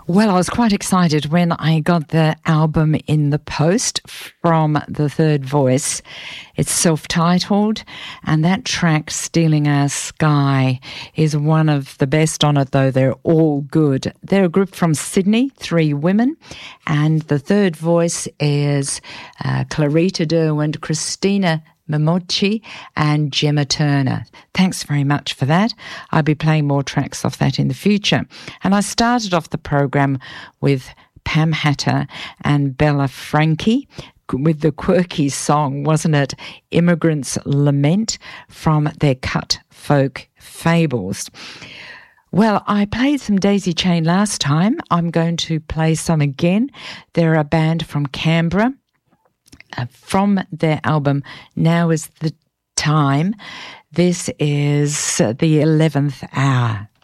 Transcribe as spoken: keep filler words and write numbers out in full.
Well, I was quite excited when I got the album in the post from The Third Voice. It's self-titled, and that track, Stealing Our Sky, is one of the best on it, though they're all good. They're a group from Sydney, three women, and The Third Voice is uh, Clarita Derwent, Christina Momocci and Gemma Turner. Thanks very much for that. I'll be playing more tracks off that in the future. And I started off the program with Pam Hatter and Bella Frankie with the quirky song, wasn't it? Immigrants Lament, from their Cut Folk Fables. Well, I played some Daisy Chain last time. I'm going to play some again. They're a band from Canberra. Uh, from their album Now Is the Time. This is uh, the eleventh Hour.